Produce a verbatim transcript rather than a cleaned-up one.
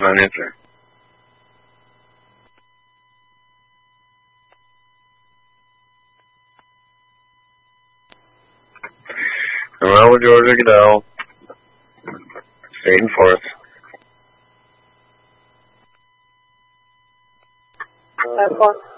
Non-answer. Well, with Georgia Goodell. State and fourth. That's one.